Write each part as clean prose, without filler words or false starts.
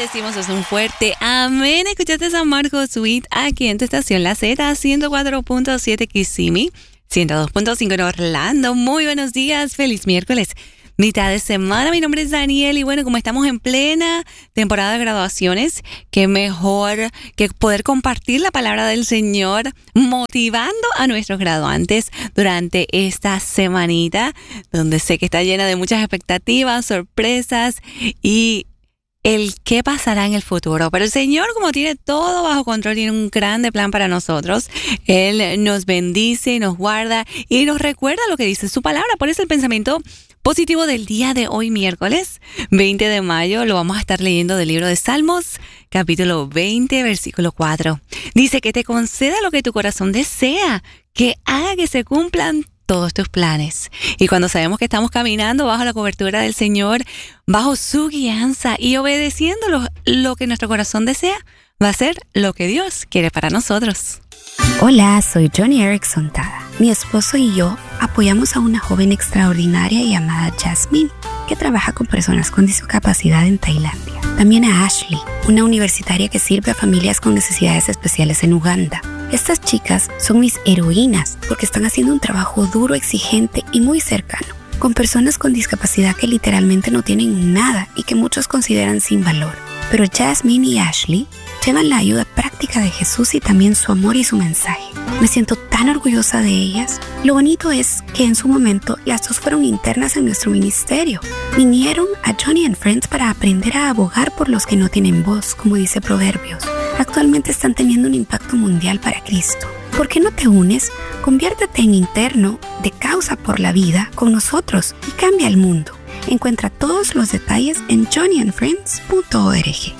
decimos es un fuerte amén. Escuchaste San Marcos Suite aquí en tu estación La Z, 104.7 Kissimmee, 102.5 en Orlando. Muy buenos días, feliz miércoles, mitad de semana. Mi nombre es Daniel y bueno, como estamos en plena temporada de graduaciones, qué mejor que poder compartir la palabra del Señor, motivando a nuestros graduantes durante esta semanita, donde sé que está llena de muchas expectativas, sorpresas y el qué pasará en el futuro. Pero el Señor, como tiene todo bajo control, tiene un grande plan para nosotros. Él nos bendice, nos guarda y nos recuerda lo que dice su palabra. Por eso el pensamiento positivo del día de hoy, miércoles 20 de mayo, lo vamos a estar leyendo del libro de Salmos, capítulo 20, versículo 4. Dice que te conceda lo que tu corazón desea, que haga que se cumplan todos tus planes. Y cuando sabemos que estamos caminando bajo la cobertura del Señor, bajo su guianza y obedeciendo lo que nuestro corazón desea, va a ser lo que Dios quiere para nosotros. Hola, soy Johnny Erickson Tada. Mi esposo y yo apoyamos a una joven extraordinaria llamada Jasmine, que trabaja con personas con discapacidad en Tailandia. También a Ashley, una universitaria que sirve a familias con necesidades especiales en Uganda. Estas chicas son mis heroínas porque están haciendo un trabajo duro, exigente y muy cercano, con personas con discapacidad que literalmente no tienen nada y que muchos consideran sin valor. Pero Jasmine y Ashley llevan la ayuda práctica de Jesús y también su amor y su mensaje. Me siento tan orgullosa de ellas. Lo bonito es que en su momento las dos fueron internas en nuestro ministerio. Vinieron a Johnny and Friends para aprender a abogar por los que no tienen voz, como dice Proverbios. Actualmente están teniendo un impacto mundial para Cristo. ¿Por qué no te unes? Conviértete en interno de Causa por la Vida con nosotros y cambia el mundo. Encuentra todos los detalles en johnnyandfriends.org.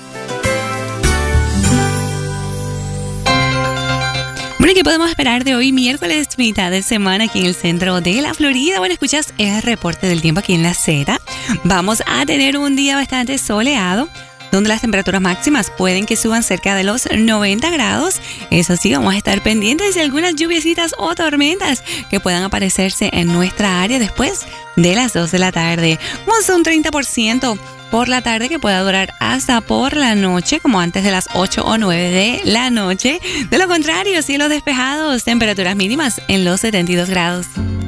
Bueno, ¿qué podemos esperar de hoy, miércoles, mitad de semana, aquí en el centro de la Florida? Bueno, escuchas el reporte del tiempo aquí en la Z. Vamos a tener un día bastante soleado, donde las temperaturas máximas pueden que suban cerca de los 90 grados. Eso sí, vamos a estar pendientes de algunas lluviecitas o tormentas que puedan aparecerse en nuestra área después de las 2 de la tarde. Vamos a un 30% por la tarde que pueda durar hasta por la noche, como antes de las 8 o 9 de la noche. De lo contrario, cielos despejados, temperaturas mínimas en los 72 grados.